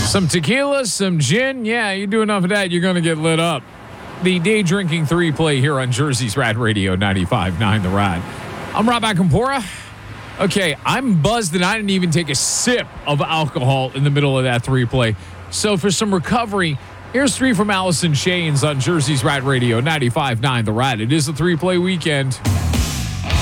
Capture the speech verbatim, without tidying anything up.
Some tequila, some gin. Yeah, you do enough of that, you're going to get lit up. The day drinking three play here on Jersey's Rad Radio ninety-five point nine The Rad. I'm Rob Acampora. Okay, I'm buzzed and I didn't even take a sip of alcohol in the middle of that three play. So for some recovery, here's three from Allison Shanes on Jersey's Rad Radio ninety-five point nine The Rad. It is a three play weekend.